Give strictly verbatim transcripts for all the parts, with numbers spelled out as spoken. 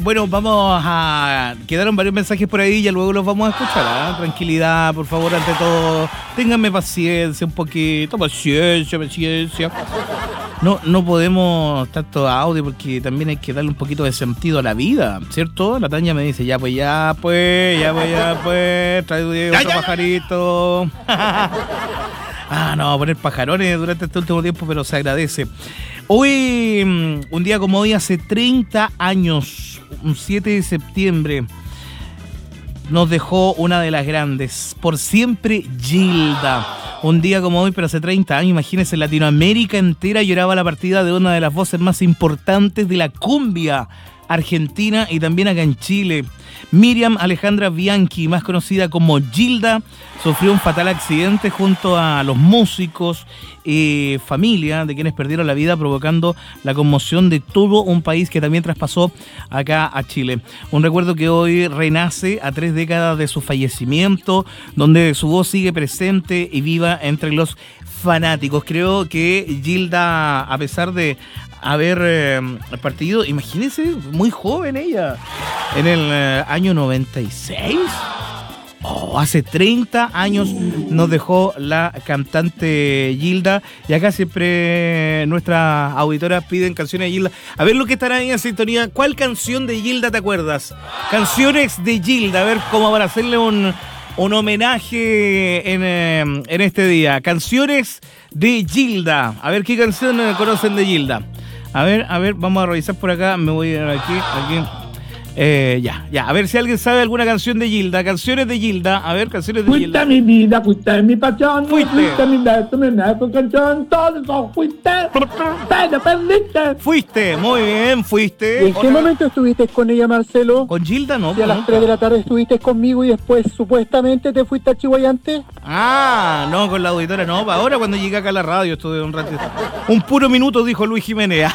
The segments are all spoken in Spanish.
bueno, vamos a... Quedaron varios mensajes por ahí, ya luego los vamos a escuchar, ¿eh? Tranquilidad, por favor, ante todo. Ténganme paciencia un poquito, paciencia, paciencia. No, no podemos tanto audio porque también hay que darle un poquito de sentido a la vida, ¿cierto? La Tania me dice, ya pues, ya pues, ya pues, ya pues, trae otro pajarito. Ah, no, a poner pajarones durante este último tiempo, pero se agradece. Hoy, un día como hoy, hace treinta años, un siete de septiembre, nos dejó una de las grandes, por siempre Gilda. Un día como hoy, pero hace treinta años, imagínense, Latinoamérica entera lloraba la partida de una de las voces más importantes de la cumbia argentina y también acá en Chile. Miriam Alejandra Bianchi, más conocida como Gilda, sufrió un fatal accidente junto a los músicos y familia de quienes perdieron la vida, provocando la conmoción de todo un país que también traspasó acá a Chile. Un recuerdo que hoy renace a tres décadas de su fallecimiento, donde su voz sigue presente y viva entre los fanáticos. Creo que Gilda, a pesar de haber eh, partido, imagínense, muy joven ella, en el eh, año noventa y seis. Oh, hace treinta años nos dejó la cantante Gilda. Y acá siempre nuestras auditoras piden canciones de Gilda. A ver lo que estará ahí en sintonía. ¿Cuál canción de Gilda te acuerdas? Canciones de Gilda. A ver, cómo para hacerle un, un homenaje en, eh, en este día. Canciones de Gilda. A ver, ¿qué canción conocen de Gilda? A ver, a ver, vamos a revisar por acá. Me voy a ir aquí, aquí. Eh, ya, ya. A ver si alguien sabe alguna canción de Gilda. Canciones de Gilda. A ver, canciones de fuiste Gilda. Fuiste mi vida, fuiste mi pasión. Fuiste. Fuiste mi beso, mi beso, canción. Todo eso fuiste. Pero perdiste. Fuiste, muy bien, fuiste. ¿Y en qué momento estuviste con ella, Marcelo? Con Gilda, no. Si a las tres de la tarde estuviste conmigo y después supuestamente te fuiste a Chihuayante. Ah, no, con la auditora no. Ahora cuando llegué acá a la radio estuve un ratito. Un puro minuto, dijo Luis Jiménez.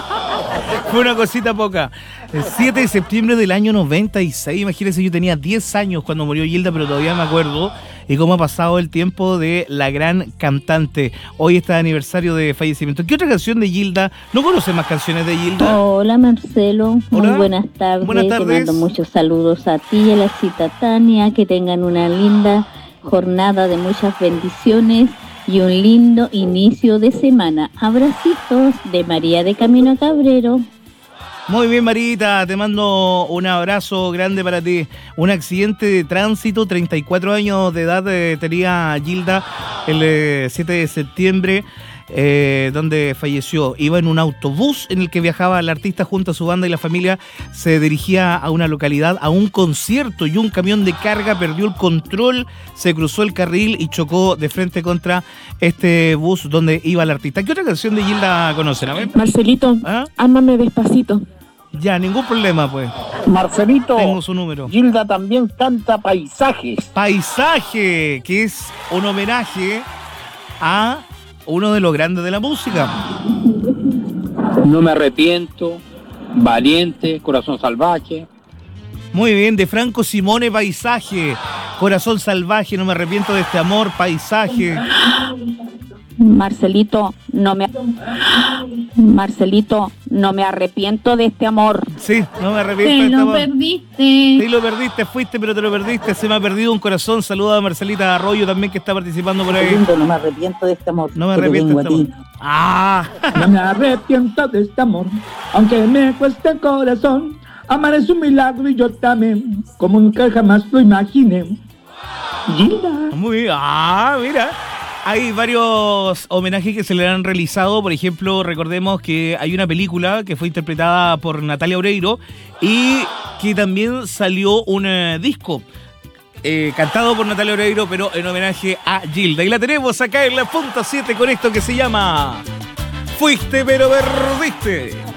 Fue una cosita poca. El siete de septiembre del año noventa y seis, imagínense, yo tenía diez años cuando murió Gilda, pero todavía me acuerdo y cómo ha pasado el tiempo de la gran cantante. Hoy está de aniversario de fallecimiento. ¿Qué otra canción de Gilda? ¿No conoces más canciones de Gilda? Hola, Marcelo. Hola. Muy buenas tardes. Buenas tardes. Te mando muchos saludos a ti y a la cita Tania. Que tengan una linda jornada de muchas bendiciones y un lindo inicio de semana. Abracitos de María de Camino a Cabrero. Muy bien, Marita, te mando un abrazo grande para ti. Un accidente de tránsito, treinta y cuatro años de edad eh, tenía Gilda el eh, siete de septiembre, eh, donde falleció. Iba en un autobús en el que viajaba el artista junto a su banda y la familia. Se dirigía a una localidad, a un concierto, y un camión de carga perdió el control, se cruzó el carril y chocó de frente contra este bus donde iba el artista. ¿Qué otra canción de Gilda conocen? A ver. Marcelito, ¿Ah? ámame despacito. Ya, ningún problema, pues. Marcelito, Tengo su número. Gilda también canta Paisajes. Paisaje, que es un homenaje a uno de los grandes de la música. No me arrepiento, Valiente, Corazón Salvaje. Muy bien, de Franco Simone, Paisaje. Corazón salvaje, no me arrepiento de este amor, Paisaje. Marcelito, no me Marcelito, no me arrepiento de este amor. Sí, no me arrepiento Te de este lo amor. perdiste. Sí, lo perdiste, fuiste, pero te lo perdiste. Se me ha perdido un corazón. Saluda a Marcelita Arroyo también, que está participando por ahí. No me arrepiento de este amor. No me que te arrepiento tengo de a este ti. amor. Ah. No me arrepiento de este amor, aunque me cueste el corazón. Amar es un milagro y yo también, como nunca jamás lo imaginé. Gilda. Muy bien. Ah, mira. Hay varios homenajes que se le han realizado. Por ejemplo, recordemos que hay una película que fue interpretada por Natalia Oreiro y que también salió un eh, disco eh, cantado por Natalia Oreiro, pero en homenaje a Gilda. Y la tenemos acá en la punta siete con esto que se llama Fuiste pero perdiste.